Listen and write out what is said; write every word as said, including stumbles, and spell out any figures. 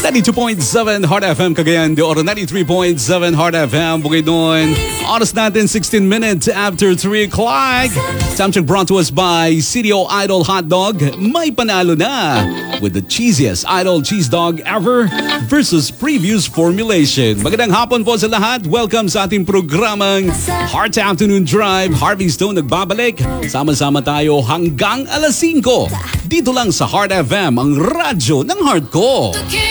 ninety-two point seven Heart F M Cagayan de Oro, ninety-three point seven Heart F M Bukidnon. Oras natin sixteen minutes after three o'clock. Time check brought to us by C D O Idol Hot Dog. May panalo na with the cheesiest Idol cheese dog ever versus previous formulation. Magandang hapon po sa lahat. Welcome sa ating programang Heart Afternoon Drive. Harvey Stone nagbabalik. Sama-sama tayo hanggang alas singko. Dito lang sa Heart F M, ang radyo ng heart ko.